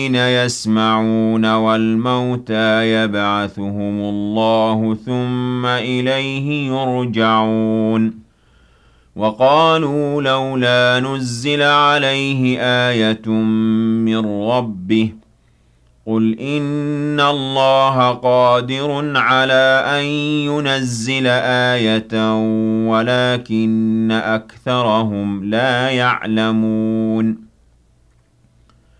يسمعون والموتى يبعثهم الله ثم إليه يرجعون وقالوا لولا نزل عليه آية من ربه قل إن الله قادر على أن ينزل آية ولكن أكثرهم لا يعلمون